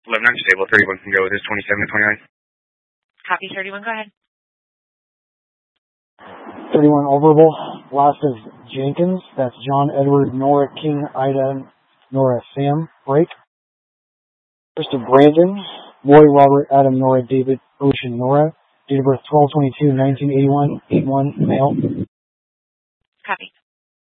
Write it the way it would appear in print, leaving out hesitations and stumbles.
11 unstable, 31 can go with this 27 to 29. Copy, 31, go ahead. 31 overable. Last is Jenkins. That's John, Edward, Nora, King, Ida, Nora, Sam, break. First of Brandon, Roy, Robert, Adam, Nora, David, Ocean, Nora. Date of birth 12/22/1981, 81, male. Copy.